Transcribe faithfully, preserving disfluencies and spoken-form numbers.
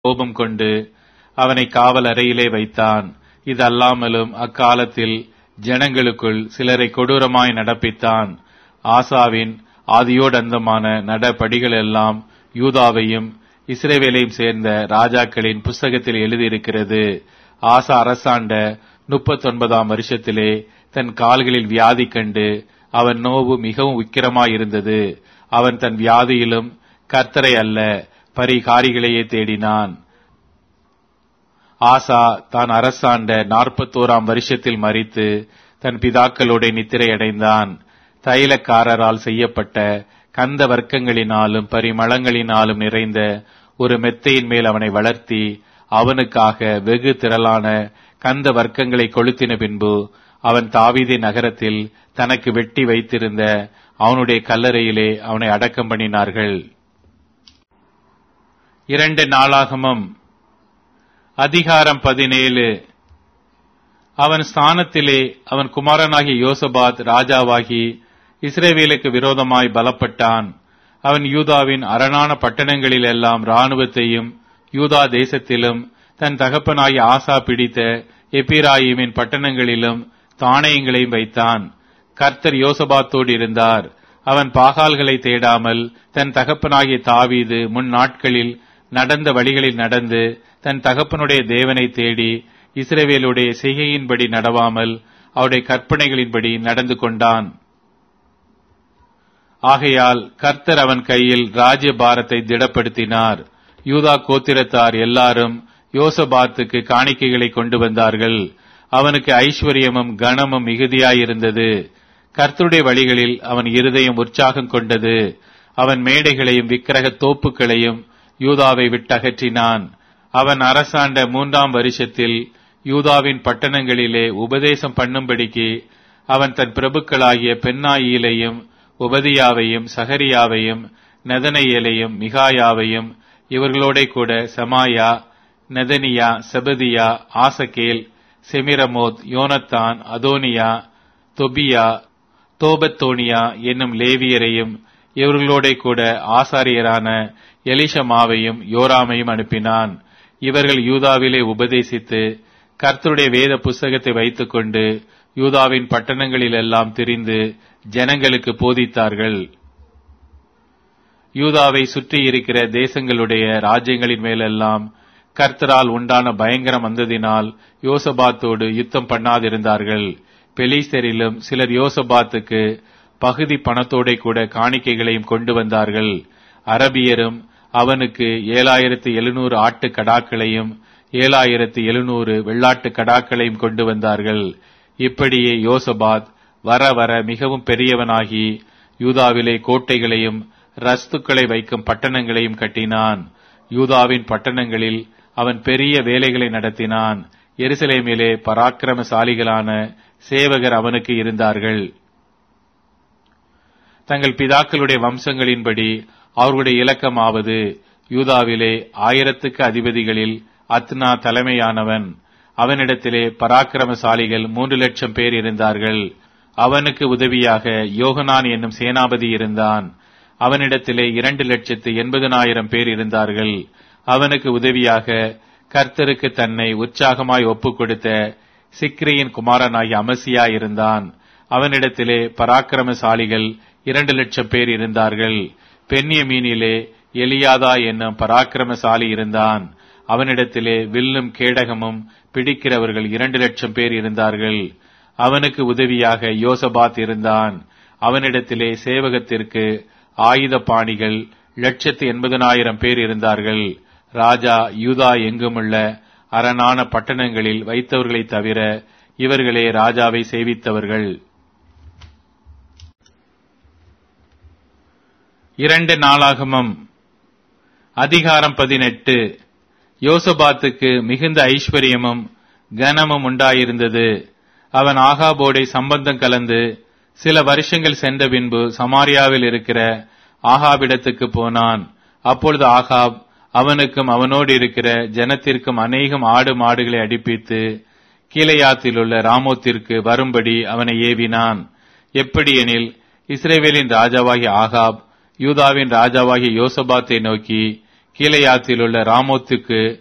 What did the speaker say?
கோபம் கொண்டு அவனை காவல் அறையிலே வைத்தான். இது அல்லாமலும் அக்காலத்தில் ஜனங்களுக்குள் சிலரை கொடூரமாய் நடப்பித்தான். ஆசாவின் ஆதியோடந்தமான நடபடிகள் எல்லாம் யூதாவையும் இஸ்ரவேலையும் சேர்ந்த ராஜாக்களின் புஸ்தகத்தில் எழுதியிருக்கிறது. ஆசா அரசாண்ட முப்பத்தொன்பதாம் வருஷத்திலே தன் கால்களில் வியாதி கண்டு அவன் நோவு மிகவும் உக்கிரமாயிருந்தது. அவன் தன் வியாதியிலும் கர்த்தரை அல்ல பரிகாரிகளையே தேடினான். ஆசா தான் அரசாண்ட நாற்பத்தோராம் வருஷத்தில் மரித்து தன் பிதாக்களோட நித்திரையடைந்தான். தைலக்காரரால் செய்யப்பட்ட கந்த வர்க்கங்களினாலும் பரிமளங்களினாலும் நிறைந்த ஒரு மெத்தையின் மேல் அவனை வளர்த்தி அவனுக்காக வெகு திரளான கந்த வர்க்கங்களை கொளுத்தின பின்பு அவன் தாவீது நகரத்தில் தனக்கு வெட்டி வைத்திருந்த அவனுடைய கல்லறையிலே அவனை அடக்கம் பண்ணினார்கள். இரண்டு நாளாகமம் அதிகாரம் பதினேழு. அவன் ஸ்தானத்திலே அவன் குமாரனாகிய யோசபாத் ராஜாவாகி இஸ்ரவேலுக்கு விரோதமாய் பலப்பட்டான். அவன் யூதாவின் அரணான பட்டணங்களில் எல்லாம் இராணுவத்தையும் யூதா தேசத்திலும் தன் தகப்பனாகிய ஆசா பிடித்த எப்பிராயிமின் பட்டணங்களிலும் தானியங்களையும் வைத்தான். கர்த்தர் யோசபாத்தோடு இருந்தார். அவன் பாகால்களை தேடாமல் தன் தகப்பனாகிய தாவீது முன் நாட்களில் நடந்த வழிகளில் நடந்து தன் தகப்பனுடைய தேவனை தேடி இஸ்ரவேலுடைய செய்கையின்படி நடவாமல் அவருடைய கற்பனைகளின்படி நடந்து கொண்டான். ஆகையால் கர்த்தர் அவன் கையில் ராஜ்ய பாரத்தை திடப்படுத்தினார். யூதா கோத்திரத்தார் எல்லாரும் யோசபாத்துக்கு காணிக்கைகளை கொண்டு வந்தார்கள். அவனுக்கு ஐஸ்வர்யமும் கனமும் மிகுதியாயிருந்தது. கர்த்தருடைய வழிகளில் அவன் இருதயம் உற்சாகம் கொண்டது. அவன் மேடைகளையும் விக்கிரக தோப்புகளையும் யூதாவை விட்டகற்றினான். அவன் அரசாண்ட மூன்றாம் வருஷத்தில் யூதாவின் பட்டணங்களிலே உபதேசம் பண்ணும்படிக்கு அவன் தன் பிரபுக்களாகிய பென்னாயிலையும் உபதியாவையும் சகரியாவையும் நெதனையேலையும் மிகாயாவையும் இவர்களோட கூட செமாயா நெதனியா செபதியா ஆசகேல் செமிரமோத் யோனத்தான் அதோனியா தொபியா தோபத்தோனியா என்னும் லேவியரையும் இவர்களோட கூட ஆசாரியரான எலிஷமாவையும் யோராமையும் அனுப்பினான். இவர்கள் யூதாவிலே உபதேசித்து கர்த்தருடைய வேத புஸ்தகத்தை வைத்துக் கொண்டு யூதாவின் பட்டணங்களில் எல்லாம் திரிந்து ஜனங்களுக்கு போதித்தார்கள். யூதாவை சுற்றி இருக்கிற தேசங்களுடைய ராஜ்யங்களின் மேலெல்லாம் கர்த்தரால் உண்டான பயங்கரம் வந்ததினால் யோசபாத்தோடு யுத்தம் பண்ணாதிருந்தார்கள். பெலிஸ்தரிலும் சிலர் யோசபாத்துக்கு பகுதி பணத்தோட கூட காணிக்கைகளையும் கொண்டு வந்தார்கள். அரபியரும் அவனுக்கு ஏழாயிரத்து எழுநூறு ஆட்டு கடாக்களையும் ஏழாயிரத்து எழுநூறு வெள்ளாட்டு கடாக்களையும் கொண்டு வந்தார்கள். இப்படியே யோசபாத் வர வர மிகவும் பெரியவனாகி யூதாவிலே கோட்டைகளையும் ரஸ்துக்களை வைக்கும் பட்டணங்களையும் கட்டினான். யூதாவின் பட்டணங்களில் அவன் பெரிய வேலைகளை நடத்தினான். எருசலேமிலே பராக்கிரமசாலிகளான சேவகர் அவனுக்கு இருந்தார்கள். தங்கள் பிதாக்களுடைய வம்சங்களின்படி அவர்களுடைய இலக்கமாவது யூதாவிலே ஆயிரத்துக்கு அதிபதிகளில் அத்னா தலைமையானவன். அவனிடத்திலே பராக்கிரமசாலிகள் மூன்று லட்சம் பேர் இருந்தார்கள். அவனுக்கு உதவியாக யோகனான் என்னும் சேனாபதி இருந்தான். அவனிடத்திலே இரண்டு லட்சத்து எண்பதனாயிரம் பேர் இருந்தார்கள். அவனுக்கு உதவியாக கர்த்தருக்கு தன்னை உற்சாகமாய் ஒப்புக் கொடுத்த சிக்ரியின் குமாரனாகிய அமசியா இருந்தான். அவனிடத்திலே பராக்கிரமசாலிகள் இரண்டு லட்சம் பேர் இருந்தார்கள். பென்யமீனிலே எலியாதா என்னும் பராக்கிரமசாலி இருந்தான். அவனிடத்திலே வில்லும் கேடகமும் பிடிக்கிறவர்கள் இரண்டு லட்சம் பேர் இருந்தார்கள். அவனுக்கு உதவியாக யோசபாத் இருந்தான். அவனிடத்திலே சேவகத்திற்கு ஆயுத பாணிகள் லட்சத்து எண்பதனாயிரம் பேர் இருந்தார்கள். ராஜா யூதா எங்குமுள்ள அரணான பட்டணங்களில் வைத்தவர்களை தவிர இவர்களே ராஜாவை சேவித்தவர்கள். இரண்டு நாளாகமம் அதிகாரம் பதினெட்டு. யோசபாத்துக்கு மிகுந்த ஐஸ்வர்யமும் கனமும் உண்டாயிருந்தது. அவன் ஆகாபோடை சம்பந்தம் கலந்து சில வருஷங்கள் சென்ற பின்பு சமாரியாவில் இருக்கிற ஆகாபிடத்துக்கு போனான். அப்பொழுது ஆகாப் அவனுக்கும் அவனோடு இருக்கிற ஜனத்திற்கும் அநேகம் ஆடு மாடுகளை அடிப்பித்து கீலேயாத்தில் உள்ள ராமோத்திற்கு வரும்படி அவனை ஏவினான். எப்படியெனில் இஸ்ரவேலின் ராஜாவாகிய ஆகாப் யூதாவின் ராஜாவாகிய யோசபாத்தை நோக்கி, கீலேயாத்திலுள்ள ராமோத்துக்கு